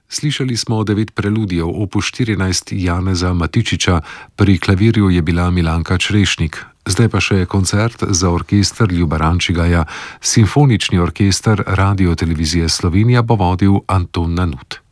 Slišali smo 9 preludijev opus 14 Janeza Matičiča, pri klavirju je bila Milanka Črešnik. Zdaj pa še koncert za orkester Ljuba Rančigaja. Simfonični orkester Radio Televizije Slovenija bo vodil Anton Nanut.